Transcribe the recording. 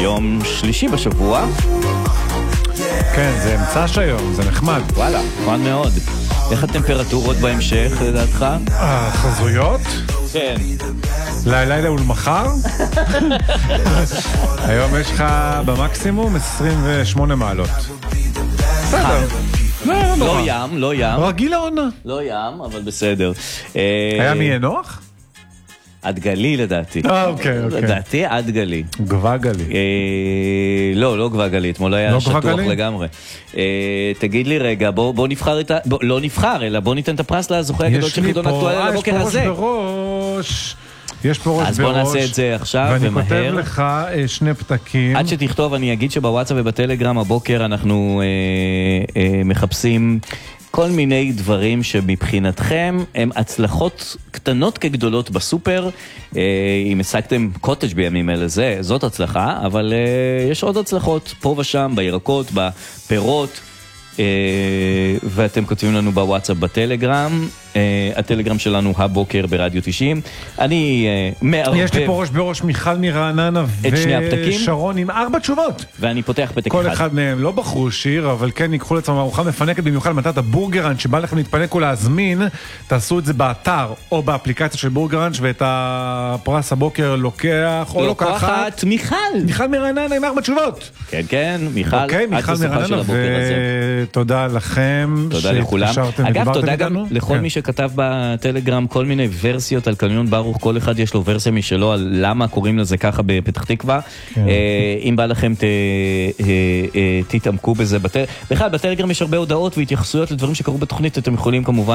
יום שלישי בשבוע. כן, זה אמצע שהיום, זה נחמד. וואלה, נחמד מאוד. איך הטמפרטורות בהמשך, לדעתך? חזויות? כן. לילה ולמחר? היום יש לך במקסימום 28 מעלות. בסדר. לא ים, לא ים. רגיל העונה. לא ים, אבל בסדר. היה מי ינוח? עד גלי לדעתי. אוקיי. לדעתי עד גלי. גבה גלי. לא גבה גלי, אתמול היה שטוח לגמרי. תגיד לי רגע, בוא נבחר לא נבחר, אלא בוא ניתן את הפרס לזוכה הגדול של חידון אקטואליה לבוקר הזה. יש פה ראש בראש. אז בוא נעשה את זה עכשיו ומהר. ואני כותב לך שני פתקים. עד שתכתוב אני אגיד שבוואטסאפ ובטלגרם הבוקר אנחנו מחפשים כל מיני דברים שמבחינתכם הם הצלחות קטנות כגדולות בסופר. אם השגתם קוטג' בימים אלה, זאת הצלחה, אבל יש עוד הצלחות פה ושם, בירקות, בפירות, ואתם כותבים לנו בוואטסאפ בטלגרם. הטלגרם שלנו הבוקר ברדיו 90. אני מערבב. יש לי פה ראש בראש מיכל מרעננה ושרון עם 4 תשובות. ואני פותח פתק אחד. כל אחד מהם לא בחרו שיר, אבל כן ייקחו לעצמם ארוחה מפנקת, במיוחד מתת הבורגראנץ' שבא לכם להתפנק ולהזמין, תעשו את זה באתר או באפליקציה של בורגראנץ', ואת הפרס הבוקר לוקח או לוקחת מיכל מרעננה עם 4 תשובות. כן, כן, מיכל. אוקיי, מיכל מרעננה, ותודה לכם. תודה לכולם. אגב, תודה גם לכל מי שכתב בטלגרם כל מיני ורסיות על קניון ברוך, כל אחד יש לו ורסיה משלו על למה קוראים לזה ככה בפתח תקווה. אם בא לכם תתעמקו בזה. בכלל, בטלגרם יש הרבה הודעות והתייחסויות לדברים שקרו בתוכנית, אתם יכולים כמובן